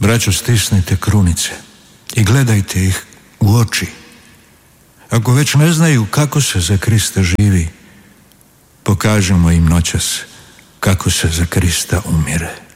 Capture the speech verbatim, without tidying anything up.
Braćo, stisnite krunice i gledajte ih u oči. Ako već ne znaju kako se za Krista živi, pokažemo im noćas kako se za Krista umire.